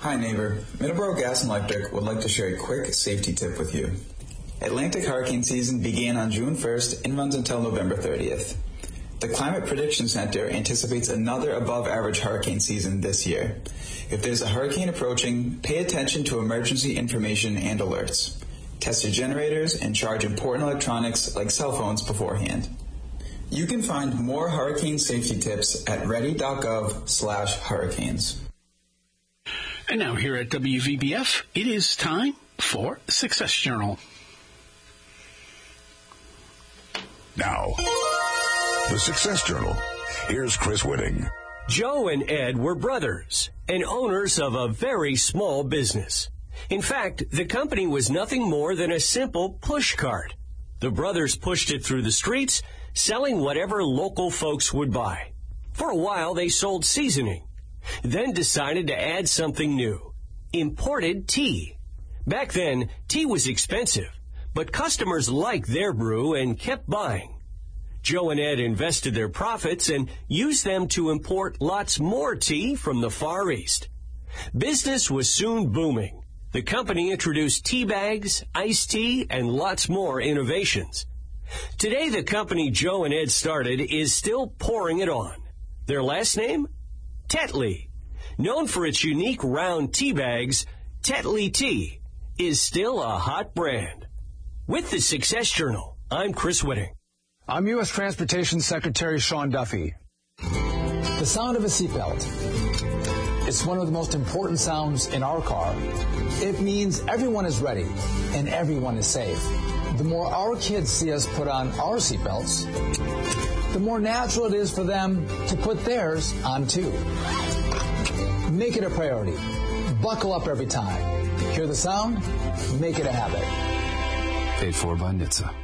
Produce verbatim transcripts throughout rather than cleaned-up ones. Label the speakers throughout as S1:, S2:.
S1: Hi neighbor, Middleborough Gas and Electric would like to share a quick safety tip with you. Atlantic hurricane season began on June first and runs until November thirtieth. The Climate Prediction Center anticipates another above-average hurricane season this year. If there's a hurricane approaching, pay attention to emergency information and alerts. Test your generators and charge important electronics like cell phones beforehand. You can find more hurricane safety tips at ready.gov slash hurricanes.
S2: And now here at W V B F, it is time for Success Journal.
S3: Now, the Success Journal. Here's Chris Whitting.
S4: Joe and Ed were brothers and owners of a very small business. In fact, the company was nothing more than a simple push cart. The brothers pushed it through the streets, selling whatever local folks would buy. For a while, they sold seasoning, then decided to add something new, imported tea. Back then, tea was expensive, but customers liked their brew and kept buying. Joe and Ed invested their profits and used them to import lots more tea from the Far East. Business was soon booming. The company introduced tea bags, iced tea, and lots more innovations. Today, the company Joe and Ed started is still pouring it on. Their last name? Tetley. Known for its unique round tea bags, Tetley Tea is still a hot brand. With the Success Journal, I'm Chris Whitting.
S5: I'm U S Transportation Secretary Sean Duffy. The sound of a seatbelt. It's one of the most important sounds in our car. It means everyone is ready and everyone is safe. The more our kids see us put on our seatbelts, the more natural it is for them to put theirs on too. Make it a priority. Buckle up every time. Hear the sound? Make it a habit.
S6: Paid for by N H T S A.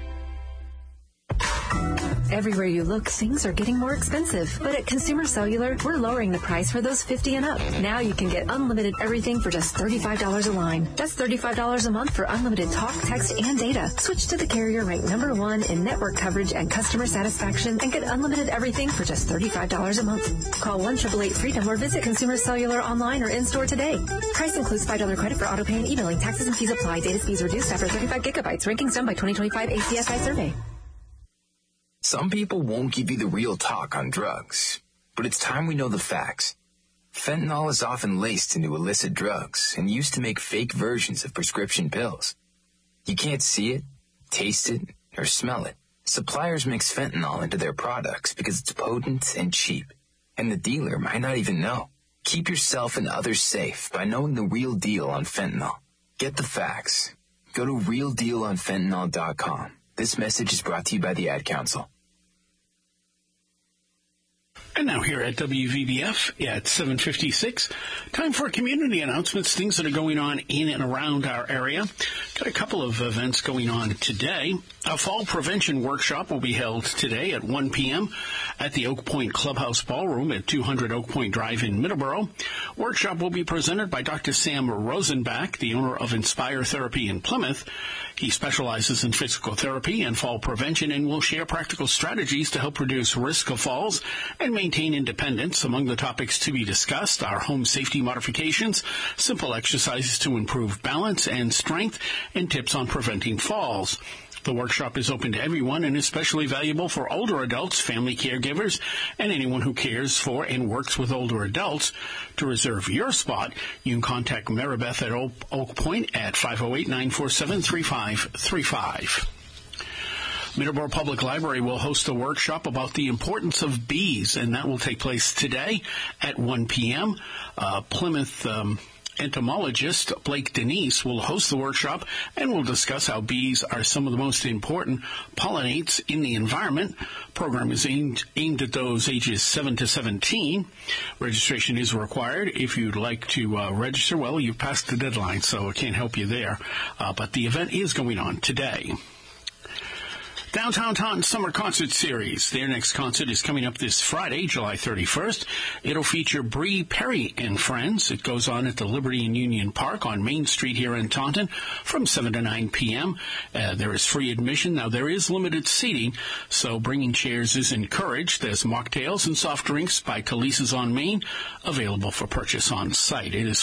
S7: Everywhere you look, things are getting more expensive. But at Consumer Cellular, we're lowering the price for those fifty and up. Now you can get unlimited everything for just thirty-five dollars a line. That's thirty-five dollars a month for unlimited talk, text, and data. Switch to the carrier ranked number one in network coverage and customer satisfaction and get unlimited everything for just thirty-five dollars a month. Call one eight eight eight freedom or visit Consumer Cellular online or in-store today. Price includes five dollars credit for auto pay and emailing. Taxes and fees apply. Data speeds reduced after thirty-five gigabytes. Rankings done by twenty twenty-five A C S I survey.
S8: Some people won't give you the real talk on drugs, but it's time we know the facts. Fentanyl is often laced into illicit drugs and used to make fake versions of prescription pills. You can't see it, taste it, or smell it. Suppliers mix fentanyl into their products because it's potent and cheap, and the dealer might not even know. Keep yourself and others safe by knowing the real deal on fentanyl. Get the facts. Go to real deal on fentanyl dot com. This message is brought to you by the Ad Council.
S2: And now here at W V B F at seven fifty-six, time for community announcements, things that are going on in and around our area. Got a couple of events going on today. A fall prevention workshop will be held today at one p.m. at the Oak Point Clubhouse Ballroom at two hundred Oak Point Drive in Middleborough. Workshop will be presented by Doctor Sam Rosenbach, the owner of Inspire Therapy in Plymouth. He specializes in physical therapy and fall prevention and will share practical strategies to help reduce risk of falls and maintain independence. Among the topics to be discussed are home safety modifications, simple exercises to improve balance and strength, and tips on preventing falls. The workshop is open to everyone and is especially valuable for older adults, family caregivers, and anyone who cares for and works with older adults. To reserve your spot, you can contact Maribeth at Oak Point at five oh eight, nine four seven, three five three five. Middleborough Public Library will host a workshop about the importance of bees, and that will take place today at one p.m. Uh, Plymouth um, entomologist Blake Denise will host the workshop and will discuss how bees are some of the most important pollinates in the environment. Program is aimed, aimed at those ages seven to seventeen. Registration is required. If you'd like to uh, register, well, you've passed the deadline, so I can't help you there. Uh, but the event is going on today. Downtown Taunton Summer Concert Series. Their next concert is coming up this Friday, July thirty-first. It'll feature Bree Perry and friends. It goes on at the Liberty and Union Park on Main Street here in Taunton from seven to nine p.m. Uh, there is free admission. Now, there is limited seating, so bringing chairs is encouraged. There's mocktails and soft drinks by Calisa's on Main available for purchase on site. It is